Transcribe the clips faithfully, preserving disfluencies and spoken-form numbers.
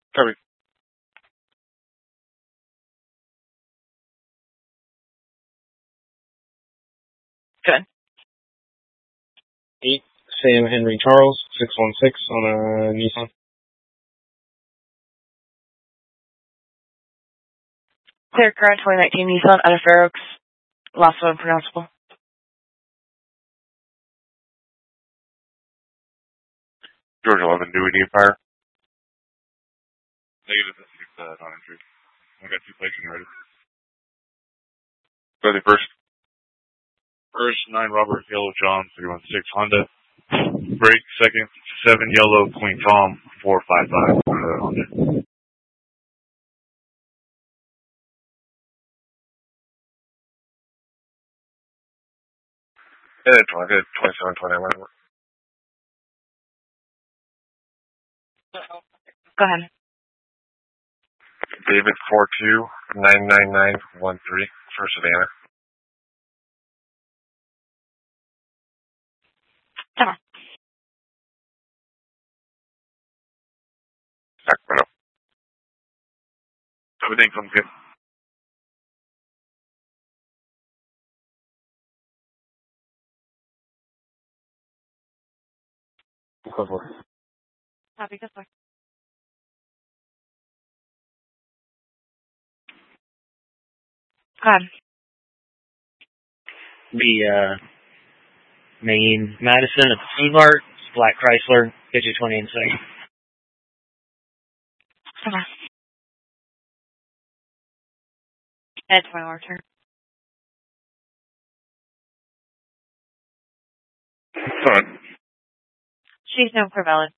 Copy. Good. Eight, Sam Henry Charles, six one six on a Nissan. Clear current twenty nineteen Nissan out of Fair Oaks. Last one unpronounceable. George eleven, do we need fire? Negative, that's uh, non-entry. I got two plates and ready. thirty-first. First, nine Robert Yellow John, three one six Honda. Break, second, seven Yellow Queen Tom, four five five uh, Honda. Yeah, twenty-seven, twenty-nine. Go ahead. David four two nine nine nine one three for Savannah. Come on. Sacramento. Everything comes good. Code four. Copy, good luck. Go ahead. The uh, main Madison at the Food Mart, Black Chrysler, get you twenty and six. Come on. Head to my more turn. Fine. She's known for valid.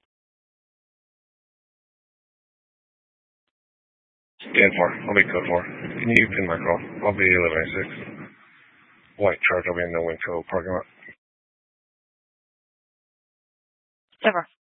Stand four. I'll be code four. Can you pin my call? I'll be eleven eighty-six. White charge. I'll be in the Winco parking lot. Never.